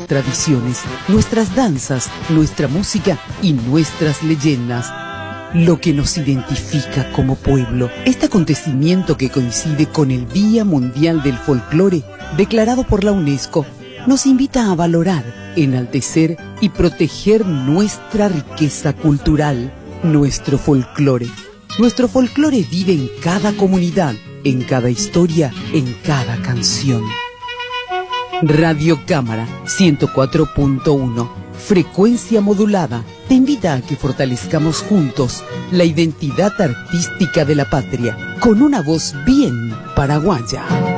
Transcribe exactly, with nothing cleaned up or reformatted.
tradiciones, nuestras danzas, nuestra música y nuestras leyendas. Lo que nos identifica como pueblo. Este acontecimiento, que coincide con el Día Mundial del Folclore, declarado por la UNESCO, nos invita a valorar, enaltecer y proteger nuestra riqueza cultural, nuestro folclore. Nuestro folclore vive en cada comunidad, en cada historia, en cada canción. Radio Cámara ciento cuatro punto uno, frecuencia modulada, te invita a que fortalezcamos juntos la identidad artística de la patria con una voz bien paraguaya.